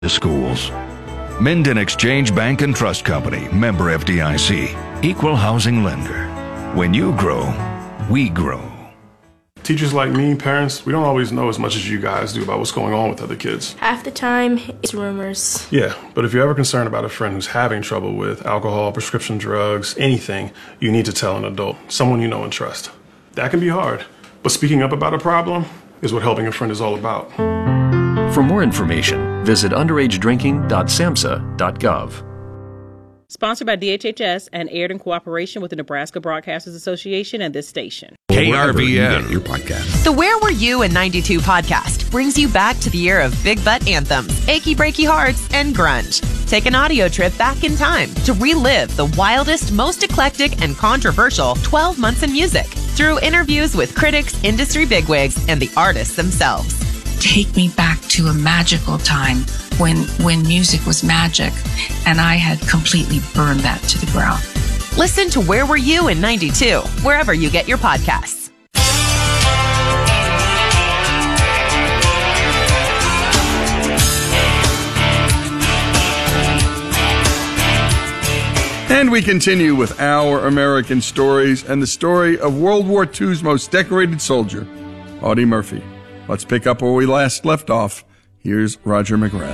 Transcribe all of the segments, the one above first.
schools. Minden Exchange Bank and Trust Company, member FDIC, equal housing lender. When you grow, we grow. Teachers like me, parents, we don't always know as much as you guys do about what's going on with other kids. Half the time, it's rumors. Yeah, but if you're ever concerned about a friend who's having trouble with alcohol, prescription drugs, anything, you need to tell an adult, someone you know and trust. That can be hard, but speaking up about a problem is what helping a friend is all about. For more information, visit underagedrinking.samhsa.gov. Sponsored by DHHS and aired in cooperation with the Nebraska Broadcasters Association and this station. KRVN, your podcast. The Where Were You in 92 podcast brings you back to the era of big butt anthems, achy breaky hearts, and grunge. Take an audio trip back in time to relive the wildest, most eclectic, and controversial 12 months in music through interviews with critics, industry bigwigs, and the artists themselves. Take me back to a magical time when music was magic, and I had completely burned that to the ground. Listen to Where Were You in 92, wherever you get your podcasts. And we continue with Our American Stories and the story of World War II's most decorated soldier, Audie Murphy. Let's pick up where we last left off. Here's Roger McGrath.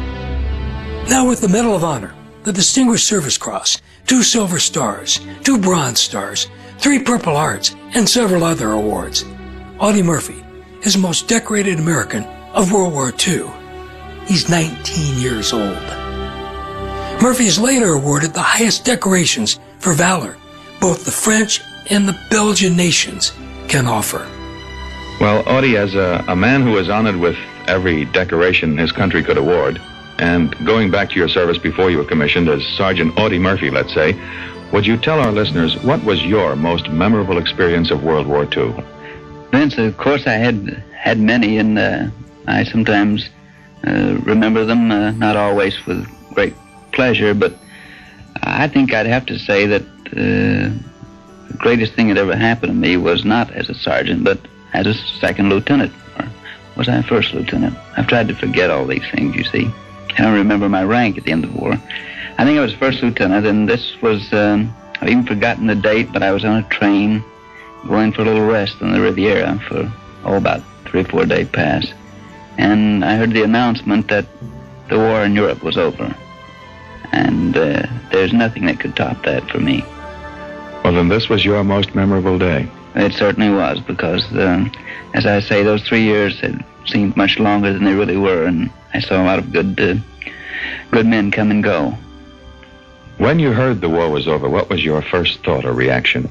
Now with the Medal of Honor, the Distinguished Service Cross, 2 Silver Stars, 2 Bronze Stars, 3 Purple Hearts, and several other awards, Audie Murphy is the most decorated American of World War II. He's 19 years old. Murphy is later awarded the highest decorations for valor both the French and the Belgian nations can offer. Well, Audie, as a man who was honored with every decoration his country could award, and going back to your service before you were commissioned as Sergeant Audie Murphy, let's say, would you tell our listeners what was your most memorable experience of World War II? Vince, of course I had many, and I sometimes remember them, not always with great pleasure, but I think I'd have to say that the greatest thing that ever happened to me was not as a sergeant, but as a second lieutenant, or was I first lieutenant? I've tried to forget all these things, you see. I don't remember my rank at the end of the war. I think I was first lieutenant, and this was, I've even forgotten the date, but I was on a train going for a little rest on the Riviera for, about 3 or 4 day pass. And I heard the announcement that the war in Europe was over. And there's nothing that could top that for me. Well, then this was your most memorable day. It certainly was, because, as I say, those 3 years had seemed much longer than they really were, and I saw a lot of good men come and go. When you heard the war was over, what was your first thought or reaction?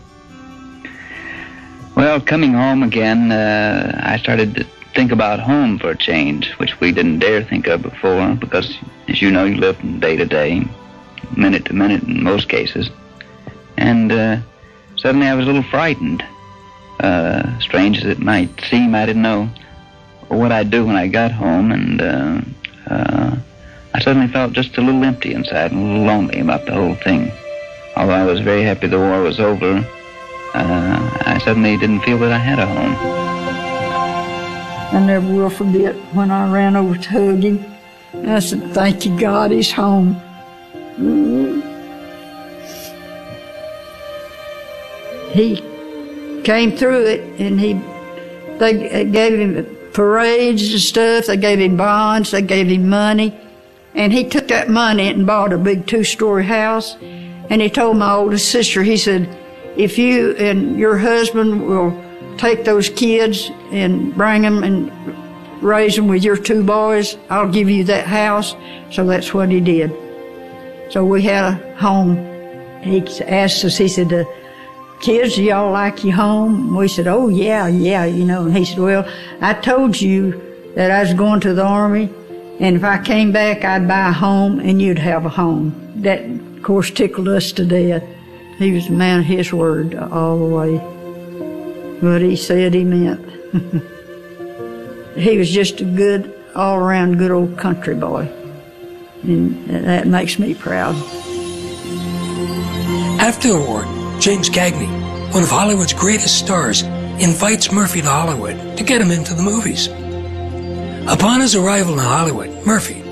Well, coming home again, I started to think about home for a change, which we didn't dare think of before, because, as you know, you live from day to day, minute to minute in most cases. And suddenly I was a little frightened. Strange as it might seem, I didn't know what I'd do when I got home, and I suddenly felt just a little empty inside and a little lonely about the whole thing. Although I was very happy the war was over, I suddenly didn't feel that I had a home. I never will forget when I ran over to hug him. I said, "Thank you, God, he's home." He came through it, and they gave him parades and stuff. They gave him bonds. They gave him money. And he took that money and bought a big 2-story house. And he told my oldest sister, he said, "If you and your husband will take those kids and bring them and raise them with your 2 boys, I'll give you that house." So that's what he did. So we had a home. He asked us, he said, "Kids, do y'all like your home?" We said, "Oh, yeah, you know." And he said, "Well, I told you that I was going to the Army, and if I came back, I'd buy a home, and you'd have a home." That, of course, tickled us to death. He was a man of his word all the way. What he said, he meant. He was just a good, all-around good old country boy, and that makes me proud. After the war, James Cagney, one of Hollywood's greatest stars, invites Murphy to Hollywood to get him into the movies. Upon his arrival in Hollywood, Murphy,